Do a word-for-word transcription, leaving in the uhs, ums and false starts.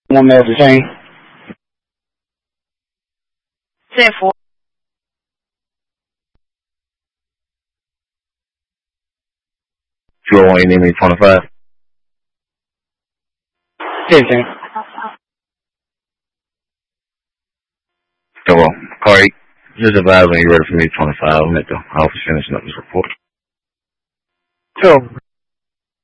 One male detained. ten four. two oh one, you need me twenty-five? fifteen. So, well, Corey, just advise when you're ready for me twenty-five. I'll make the office finishing up this report. Sure.